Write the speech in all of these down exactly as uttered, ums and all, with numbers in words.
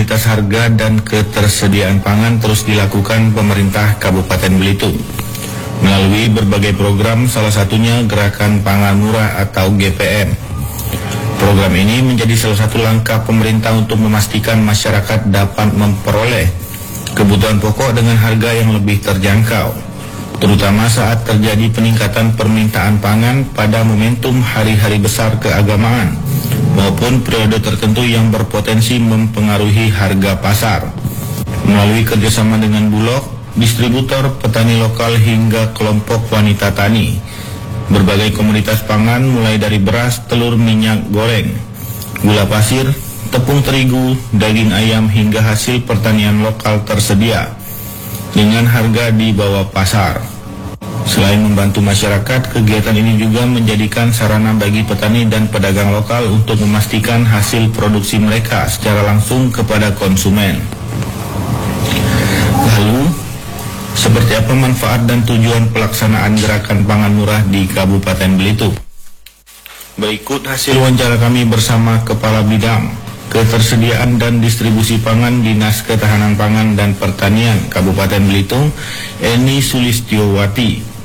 stabilitas harga dan ketersediaan pangan terus dilakukan pemerintah Kabupaten Belitung melalui berbagai program, salah satunya Gerakan Pangan Murah atau G P M. Program ini menjadi salah satu langkah pemerintah untuk memastikan masyarakat dapat memperoleh kebutuhan pokok dengan harga yang lebih terjangkau, terutama saat terjadi peningkatan permintaan pangan pada momentum hari-hari besar keagamaan maupun periode tertentu yang berpotensi mempengaruhi harga pasar. Melalui kerjasama dengan Bulog, distributor, petani lokal hingga kelompok wanita tani, berbagai komoditas pangan mulai dari beras, telur, minyak goreng, gula pasir, tepung terigu, daging ayam hingga hasil pertanian lokal tersedia dengan harga di bawah pasar. Selain membantu masyarakat, kegiatan ini juga menjadikan sarana bagi petani dan pedagang lokal untuk memastikan hasil produksi mereka secara langsung kepada konsumen. Lalu, seperti apa manfaat dan tujuan pelaksanaan Gerakan Pangan Murah di Kabupaten Belitung? Berikut hasil wawancara kami bersama Kepala Bidang Ketersediaan dan Distribusi Pangan Dinas Ketahanan Pangan dan Pertanian Kabupaten Belitung, Eni Sulistiowati.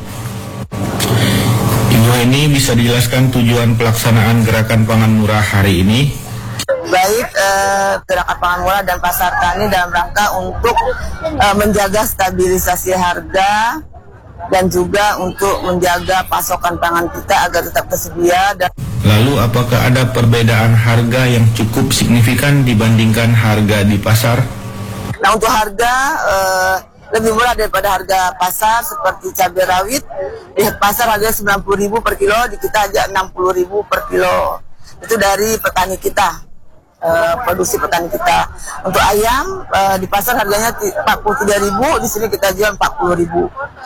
Ibu Eni, bisa dijelaskan tujuan pelaksanaan Gerakan Pangan Murah hari ini? Baik, eh, Gerakan Pangan Murah dan Pasar Tani dalam rangka untuk eh, menjaga stabilisasi harga dan juga untuk menjaga pasokan pangan kita agar tetap tersedia. Dan Lalu apakah ada perbedaan harga yang cukup signifikan dibandingkan harga di pasar? Nah, untuk harga eh, lebih murah daripada harga pasar, seperti cabai rawit di pasar harganya sembilan puluh ribu per kilo, di kita aja enam puluh ribu per kilo. Itu dari petani kita, eh, produksi petani kita. Untuk ayam eh, di pasar harganya empat puluh tiga ribu, di sini kita jual empat puluh ribu.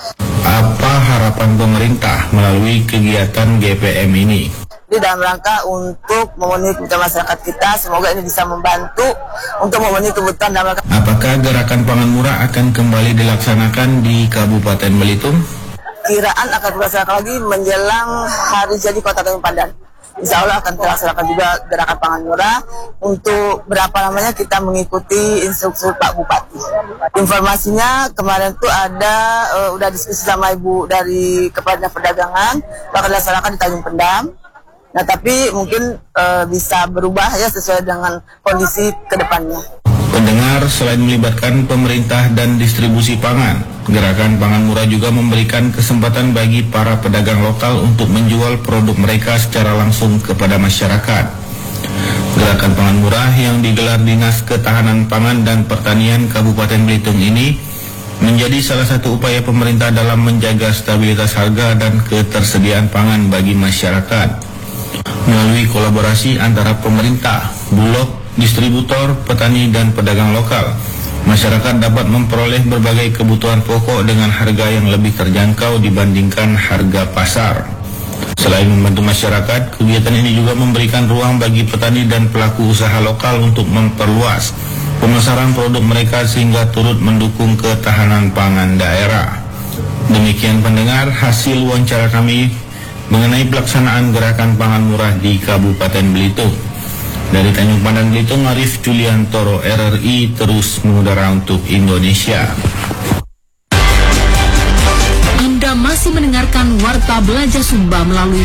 Apa harapan pemerintah melalui kegiatan G P M ini? Ini dalam rangka untuk memenuhi kebutuhan masyarakat kita, semoga ini bisa membantu untuk memenuhi kebutuhan dalam rangka. Apakah Gerakan Pangan Murah akan kembali dilaksanakan di Kabupaten Belitung? Kiraan akan dilaksanakan lagi menjelang hari jadi Kota Tanjung Pandan. Insya Allah akan dilaksanakan juga Gerakan Pangan Murah. Untuk berapa lamanya kita mengikuti instruksi Pak Bupati. Informasinya kemarin tuh ada uh, udah diskusi sama Ibu dari Kepala Perdagangan, akan dilaksanakan di Tanjung Pendam. Nah, tapi mungkin uh, bisa berubah ya sesuai dengan kondisi kedepannya. Pendengar, selain melibatkan pemerintah dan distribusi pangan, Gerakan Pangan Murah juga memberikan kesempatan bagi para pedagang lokal untuk menjual produk mereka secara langsung kepada masyarakat. Gerakan Pangan Murah yang digelar Dinas Ketahanan Pangan dan Pertanian Kabupaten Belitung ini menjadi salah satu upaya pemerintah dalam menjaga stabilitas harga dan ketersediaan pangan bagi masyarakat. Melalui kolaborasi antara pemerintah, Bulog, distributor, petani, dan pedagang lokal, masyarakat dapat memperoleh berbagai kebutuhan pokok dengan harga yang lebih terjangkau dibandingkan harga pasar. Selain membantu masyarakat, kegiatan ini juga memberikan ruang bagi petani dan pelaku usaha lokal untuk memperluas pemasaran produk mereka sehingga turut mendukung ketahanan pangan daerah. Demikian pendengar, hasil wawancara kami mengenai pelaksanaan Gerakan Pangan Murah di Kabupaten Belitung. Dari Tanjung Pandan Belitung, Arif Juliantoro, R R I terus mengudara untuk Indonesia. Anda masih mendengarkan Warta Belajar Sumba melalui